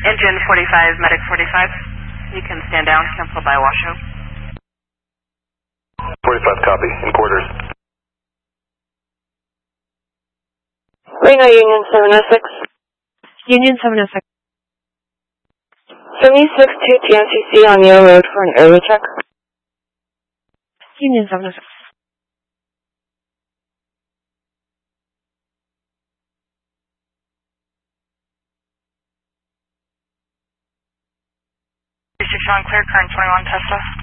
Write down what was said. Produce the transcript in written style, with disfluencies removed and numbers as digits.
Engine 45, medic 45. You can stand down, cancel by Washoe. 45 copy, in quarters. Reno Union 706. Union 706. 762 TNCC on Yale Road for an area check. Union 706. Sean clear, current 21 Tesla.